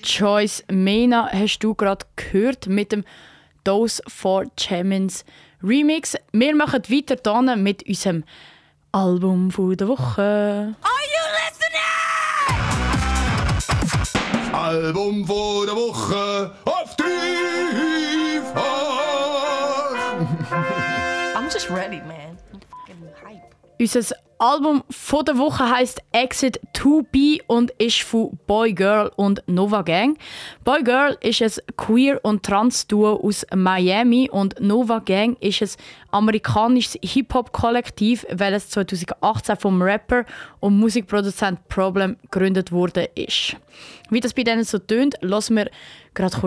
Choice Mena hast du gerade gehört mit dem Dose for Gemins Remix. Wir machen weiter dann mit unserem Album von der Woche. Are you listening? Album von der Woche auf dreifach. I'm just ready, man. I'm fucking hype. Unser Album von der Woche heisst Exit 2B und ist von Boy Girl und Nova Gang. Boy Girl ist ein Queer- und Trans-Duo aus Miami und Nova Gang ist ein amerikanisches Hip-Hop-Kollektiv, welches 2018 vom Rapper und Musikproduzent Problem gegründet wurde. Wie das bei denen so tönt, lassen wir gerade kurz